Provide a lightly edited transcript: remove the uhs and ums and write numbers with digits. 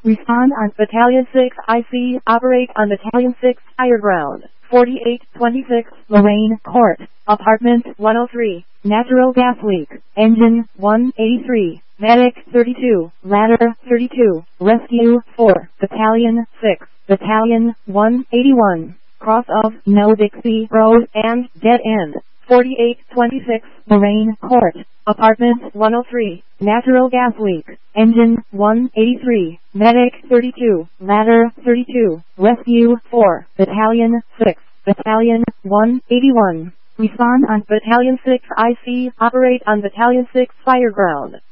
Respond on Battalion 6 IC. Operate on Battalion 6 Fire Ground. 4826 Lorraine Court. Apartment 103. Natural gas leak. Engine 183. Medic 32. Ladder 32. Rescue 4. Battalion 6. Battalion 181. Cross of No Dixie Road and Dead End. 4826 Lorraine Court. Apartment 103. Natural gas leak. Engine 183. Medic 32. Ladder 32. Rescue 4. Battalion 6. Battalion 181. Respond on Battalion 6 IC. Operate on Battalion 6 Fire Ground.